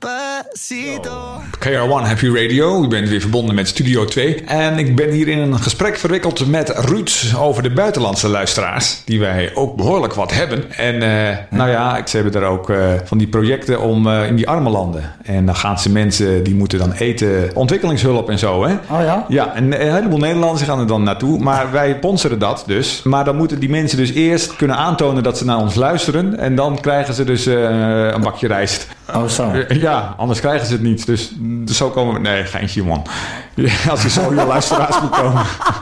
KR1 Happy Radio. U bent weer verbonden met Studio 2. En ik ben hier in een gesprek verwikkeld met Ruud over de buitenlandse luisteraars. Die wij ook behoorlijk wat hebben. En ze hebben er ook van die projecten om in die arme landen. En dan gaan ze mensen, die moeten dan eten, ontwikkelingshulp en zo. Hè? Oh ja? Ja, en een heleboel Nederlanders gaan er dan naartoe. Maar wij sponsoren dat dus. Maar dan moeten die mensen dus eerst kunnen aantonen dat ze naar ons luisteren. En dan krijgen ze dus een bakje rijst. Oh zo. Ja, anders krijgen ze het niet. Dus zo komen we... Nee, geintje man. Ja, als je zo je luisteraars moet komen.